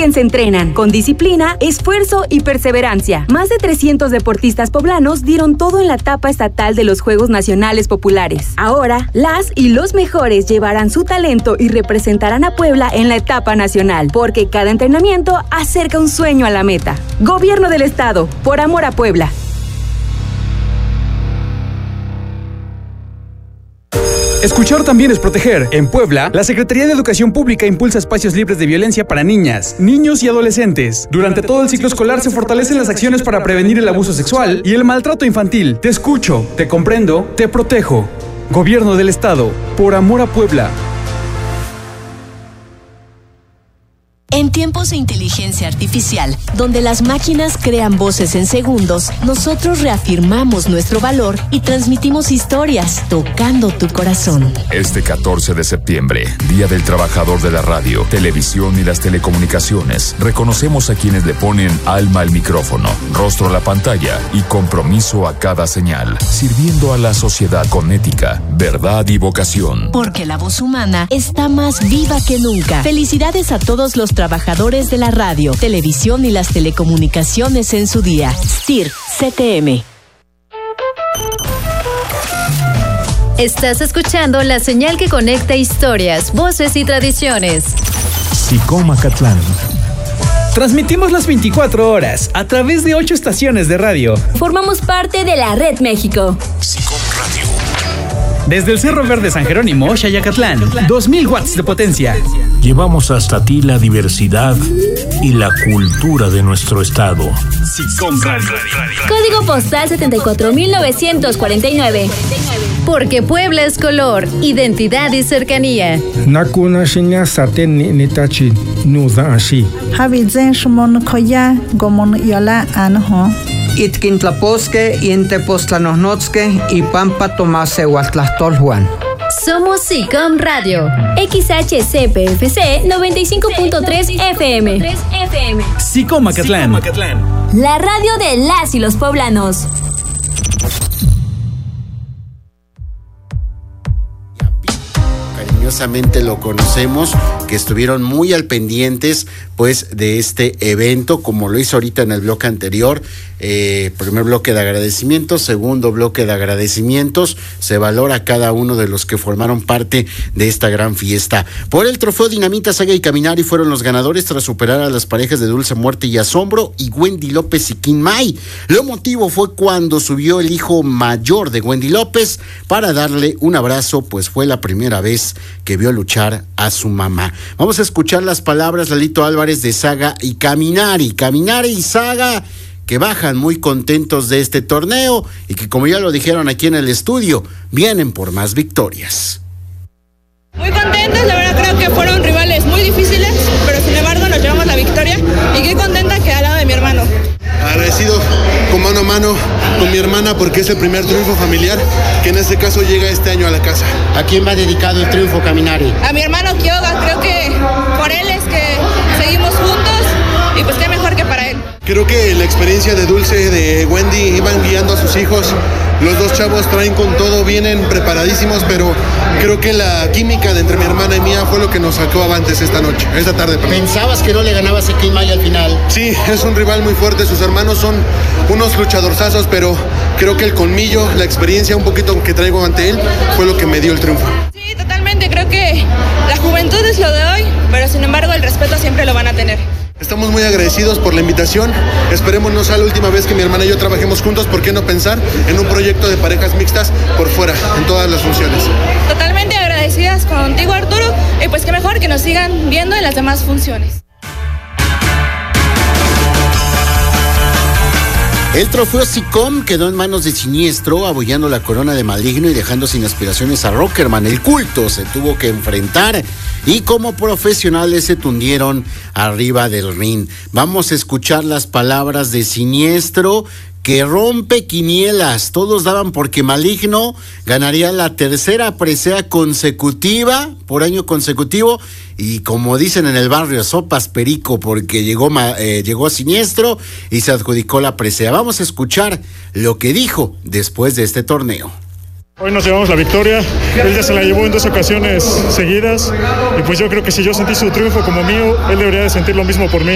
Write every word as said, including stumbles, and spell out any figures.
quien se entrenan, con disciplina, esfuerzo y perseverancia. Más de trescientos deportistas poblanos dieron todo en la etapa estatal de los Juegos Nacionales Populares. Ahora, las y los mejores llevarán su talento y representarán a Puebla en la etapa nacional, porque cada entrenamiento acerca un sueño a la meta. Gobierno del Estado, por amor a Puebla. Escuchar también es proteger. En Puebla, la Secretaría de Educación Pública impulsa espacios libres de violencia para niñas, niños y adolescentes. Durante todo el ciclo escolar se fortalecen las acciones para prevenir el abuso sexual y el maltrato infantil. Te escucho, te comprendo, te protejo. Gobierno del Estado, por amor a Puebla. En tiempos de inteligencia artificial, donde las máquinas crean voces en segundos, nosotros reafirmamos nuestro valor y transmitimos historias tocando tu corazón. Este catorce de septiembre, Día del Trabajador de la Radio, Televisión y las Telecomunicaciones, reconocemos a quienes le ponen alma al micrófono, rostro a la pantalla y compromiso a cada señal, sirviendo a la sociedad con ética, verdad y vocación. Porque la voz humana está más viva que nunca. Felicidades a todos los trabajadores de la radio, televisión y las telecomunicaciones en su día. S T I R, C T M. Estás escuchando la señal que conecta historias, voces y tradiciones. SICOM Acatlán. Transmitimos las veinticuatro horas a través de ocho estaciones de radio. Formamos parte de la Red México. SICOM Radio. Desde el Cerro Verde San Jerónimo, Xayacatlán, dos mil watts de potencia. Llevamos hasta ti la diversidad y la cultura de nuestro estado. SICOM Radio. Código postal setenta y cuatro mil novecientos cuarenta y nueve. Porque Puebla es color, identidad y cercanía. Nakuna shinya saten nitachi nuza ashi. Habizen shumon koya gomon yola anho. Itkintlaposque, Intepostlanosnotzque y Pampa Tomase Huatlastolhuan. Somos SICOM Radio. X H C P F C noventa y cinco punto tres F M. SICOM Acatlán. La radio de las y los poblanos. Cariñosamente lo conocemos, que estuvieron muy al pendientes pues de este evento, como lo hizo ahorita en el bloque anterior. Eh, primer bloque de agradecimientos, segundo bloque de agradecimientos, se valora a cada uno de los que formaron parte de esta gran fiesta. Por el trofeo Dinamita, Saga y Caminari fueron los ganadores tras superar a las parejas de Dulce Muerte y Asombro y Wendy López y Kim May. Lo motivo fue cuando subió el hijo mayor de Wendy López para darle un abrazo, pues fue la primera vez que vio luchar a su mamá. Vamos a escuchar las palabras, Lalito Álvarez, de Saga y Caminari. Caminari y Saga, que bajan muy contentos de este torneo y que, como ya lo dijeron aquí en el estudio, vienen por más victorias. Muy contentos, la verdad creo que fueron rivales muy difíciles, pero sin embargo nos llevamos la victoria y qué contenta que al lado de mi hermano. Agradecido con mano a mano con mi hermana porque es el primer triunfo familiar que en este caso llega este año a la casa. ¿A quién va dedicado el triunfo, Caminari? A mi hermano Kyoga, creo que por él es que seguimos juntos y pues qué mejor que para él. Creo que la experiencia de Dulce, de Wendy, iban guiando a sus hijos. Los dos chavos traen con todo, vienen preparadísimos, pero creo que la química de entre mi hermana y mía fue lo que nos sacó avantes esta noche, esta tarde. ¿Pensabas que no le ganabas a Kim May al final? Sí, es un rival muy fuerte, sus hermanos son unos luchadorzazos, pero creo que el colmillo, la experiencia un poquito que traigo ante él, fue lo que me dio el triunfo. Sí, totalmente, creo que la juventud es lo de hoy, pero sin embargo el respeto siempre lo van a tener. Estamos muy agradecidos por la invitación. Esperemos no sea la última vez que mi hermana y yo trabajemos juntos. ¿Por qué no pensar en un proyecto de parejas mixtas por fuera, en todas las funciones? Totalmente agradecidas contigo, Arturo. Y pues qué mejor que nos sigan viendo en las demás funciones. El trofeo SICOM quedó en manos de Siniestro, abollando la corona de Maligno y dejando sin aspiraciones a Rockerman. El culto se tuvo que enfrentar y como profesionales se tundieron arriba del ring. Vamos a escuchar las palabras de Siniestro, que rompe quinielas. Todos daban porque Maligno ganaría la tercera presea consecutiva, por año consecutivo, y como dicen en el barrio, sopas perico, porque llegó, eh, llegó Siniestro y se adjudicó la presea. Vamos a escuchar lo que dijo después de este torneo. Hoy nos llevamos la victoria, él ya se la llevó en dos ocasiones seguidas, y pues yo creo que si yo sentí su triunfo como mío, él debería de sentir lo mismo por mí.